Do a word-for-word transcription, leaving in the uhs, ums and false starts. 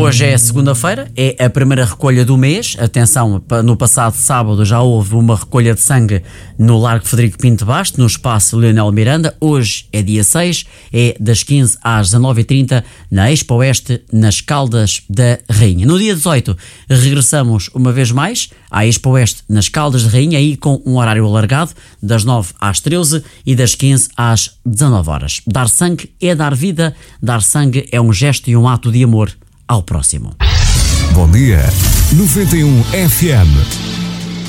Hoje é segunda-feira, é a primeira recolha do mês. Atenção, no passado sábado já houve uma recolha de sangue no Largo Frederico Pinto Basto, no espaço Leonel Miranda. Hoje é dia seis, é das quinze às dezanove e trinta na Expo Oeste, nas Caldas da Rainha. No dia dezoito regressamos uma vez mais à Expo Oeste, nas Caldas da Rainha, aí com um horário alargado, das nove às treze e das quinze às dezanove horas. Dar sangue é dar vida, dar sangue é um gesto e um ato de amor ao próximo. Bom dia, noventa e um F M.